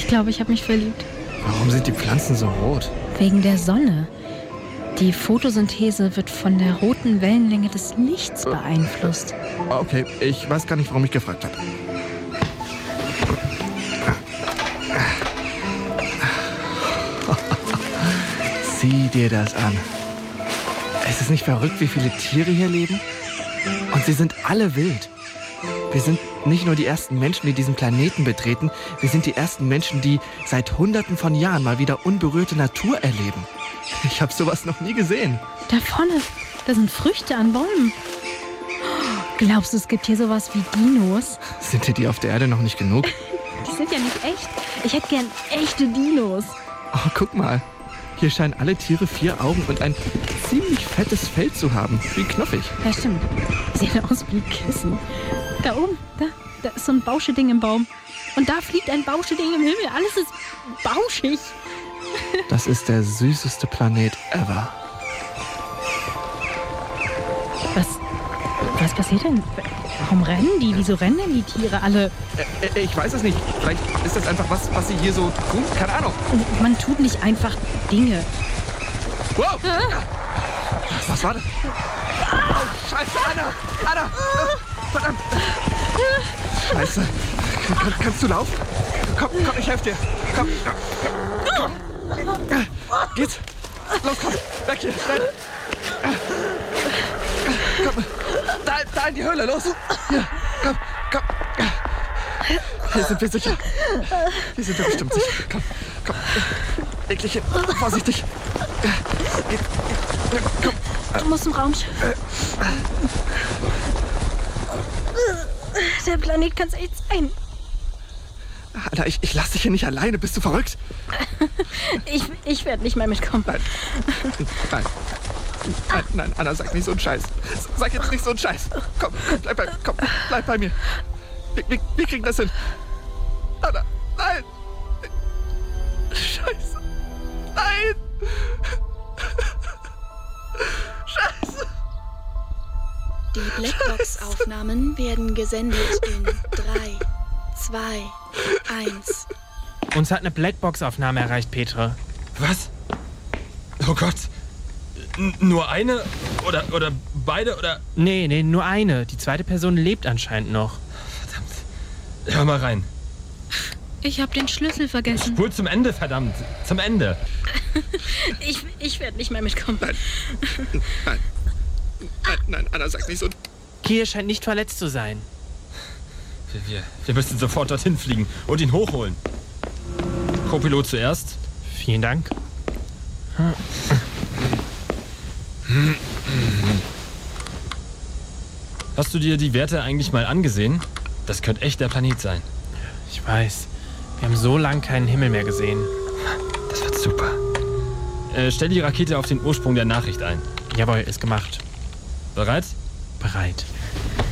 Ich glaube, ich habe mich verliebt. Warum sind die Pflanzen so rot? Wegen der Sonne. Die Photosynthese wird von der roten Wellenlänge des Lichts beeinflusst. Okay, ich weiß gar nicht, warum ich gefragt habe. Sieh dir das an. Es ist nicht verrückt, wie viele Tiere hier leben? Und sie sind alle wild. Wir sind nicht nur die ersten Menschen, die diesen Planeten betreten, wir sind die ersten Menschen, die seit Hunderten von Jahren mal wieder unberührte Natur erleben. Ich habe sowas noch nie gesehen. Da vorne, da sind Früchte an Bäumen. Glaubst du, es gibt hier sowas wie Dinos? Sind dir die auf der Erde noch nicht genug? Die sind ja nicht echt. Ich hätte gern echte Dinos. Oh, guck mal. Hier scheinen alle Tiere 4 Augen und ein ziemlich fettes Fell zu haben. Wie knuffig. Ja, stimmt. Die sehen aus wie Kissen. Da oben, da ist so ein Bauscheding im Baum. Und da fliegt ein Bauscheding im Himmel. Alles ist bauschig. Das ist der süßeste Planet ever. Was passiert denn? Warum rennen die? Wieso rennen denn die Tiere alle? Ich weiß es nicht. Vielleicht ist das einfach was sie hier so tun. Keine Ahnung. Man tut nicht einfach Dinge. Wow! Was war das? Oh, Scheiße, Anna! Anna! Verdammt! Scheiße. Kannst du laufen? Komm, ich helfe dir. Komm. Geht's? Los, komm. Weg hier, schnell. Komm. Da in die Höhle, los. Hier, komm. Hier sind wir sicher. Hier sind wir bestimmt sicher. Komm. Eklig, vorsichtig. Komm. Du musst im Raumschiff. Der Planet kann's echt sein. Anna, ich lass dich hier nicht alleine. Bist du verrückt? Ich werde nicht mehr mitkommen. Nein, Anna, sag nicht so einen Scheiß. Sag jetzt nicht so einen Scheiß. Komm, bleib bei mir. Wir kriegen das hin. Anna, nein. Scheiße. Nein. Scheiße. Die Blackbox-Aufnahmen werden gesendet in 3, 2, 1. Uns hat eine Blackbox-Aufnahme erreicht, Petra. Was? Oh Gott. Nur eine? Oder beide? Oder? Nee, nur eine. Die zweite Person lebt anscheinend noch. Verdammt. Hör mal rein. Ich habe den Schlüssel vergessen. Spul zum Ende, verdammt. Zum Ende. Ich werde nicht mehr mitkommen. Nein, Anna, sag nicht so. Kier scheint nicht verletzt zu sein. Wir müssen sofort dorthin fliegen und ihn hochholen. Co-Pilot zuerst. Vielen Dank. Hast du dir die Werte eigentlich mal angesehen? Das könnte echt der Planet sein. Ich weiß. Wir haben so lange keinen Himmel mehr gesehen. Das wird super. Stell die Rakete auf den Ursprung der Nachricht ein. Jawohl, ist gemacht. Bereit? Bereit.